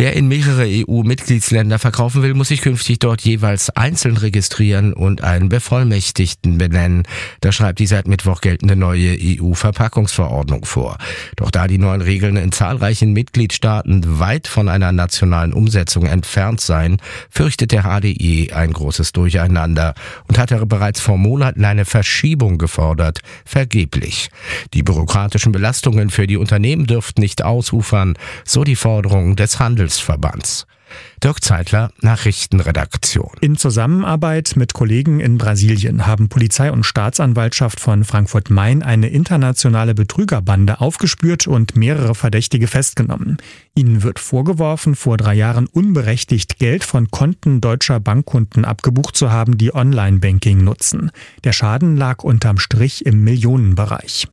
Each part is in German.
Wer in mehrere EU-Mitgliedsländer verkaufen will, muss sich künftig dort jeweils einzeln registrieren und einen Bevollmächtigten benennen. Das schreibt die seit Mittwoch geltende neue EU-Verpackungsverordnung vor. Doch da die neuen Regeln in zahlreichen Mitgliedstaaten weit von einer nationalen Umsetzung entfernt seien, fürchtet der HDE ein großes Durcheinander und hat bereits vor Monaten eine Verschiebung gefordert, vergeblich. Die bürokratischen Belastungen für die Unternehmen dürften nicht ausufern, so die Forderung des Handelsverbands. Dirk Zeitler, Nachrichtenredaktion. In Zusammenarbeit mit Kollegen in Brasilien haben Polizei und Staatsanwaltschaft von Frankfurt-Main eine internationale Betrügerbande aufgespürt und mehrere Verdächtige festgenommen. Ihnen wird vorgeworfen, vor 3 Jahren unberechtigt Geld von Konten deutscher Bankkunden abgebucht zu haben, die Online-Banking nutzen. Der Schaden lag unterm Strich im Millionenbereich.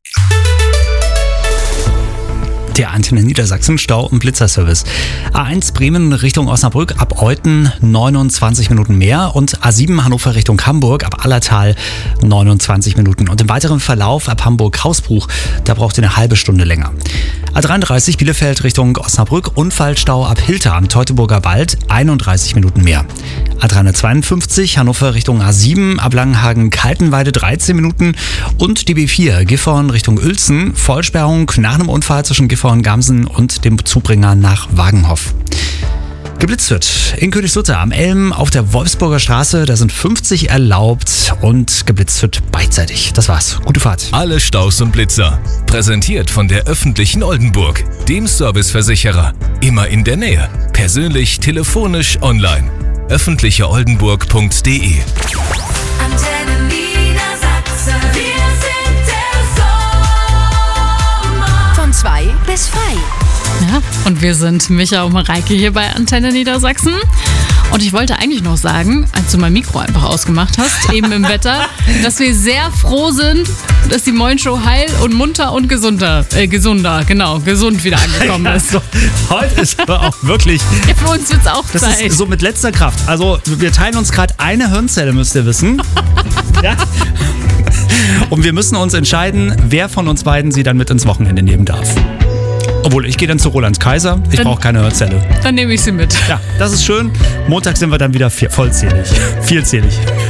Der Antenne Niedersachsen Stau- und Blitzerservice. A1 Bremen Richtung Osnabrück ab Euthen 29 Minuten mehr und A7 Hannover Richtung Hamburg ab Allertal 29 Minuten. Und im weiteren Verlauf ab Hamburg-Hausbruch, da braucht ihr eine halbe Stunde länger. A33 Bielefeld Richtung Osnabrück, Unfallstau ab Hilter am Teutoburger Wald 31 Minuten mehr. A352 Hannover Richtung A7 ab Langenhagen-Kaltenweide 13 Minuten und die B4 Gifhorn Richtung Uelzen, Vollsperrung nach einem Unfall zwischen Gifhorn-Gamsen und dem Zubringer nach Wagenhoff. Geblitzt wird in Königslutter am Elm auf der Wolfsburger Straße, da sind 50 erlaubt und geblitzt wird beidseitig. Das war's. Gute Fahrt. Alle Staus und Blitzer. Präsentiert von der öffentlichen Oldenburg, dem Serviceversicherer. Immer in der Nähe. Persönlich, telefonisch, online. öffentlicheoldenburg.de. Antenne Niedersachsen. Wir sind der Sommer. Von 2 bis 5. Ja, und wir sind Micha und Mareike hier bei Antenne Niedersachsen. Und ich wollte eigentlich noch sagen, als du mein Mikro einfach ausgemacht hast, eben im Wetter, dass wir sehr froh sind, dass die Moin-Show heil und munter und gesund wieder angekommen ist. Also, heute ist aber auch wirklich... Ja, für uns wird's auch Das Zeit. ist so mit letzter Kraft. Also wir teilen uns gerade eine Hirnzelle, müsst ihr wissen. Ja. Und wir müssen uns entscheiden, wer von uns beiden sie dann mit ins Wochenende nehmen darf. Obwohl, ich gehe dann zu Roland Kaiser. Ich brauche keine Hirnzelle. Dann nehme ich sie mit. Ja, das ist schön. Montag sind wir dann wieder vollzählig. Vielzählig.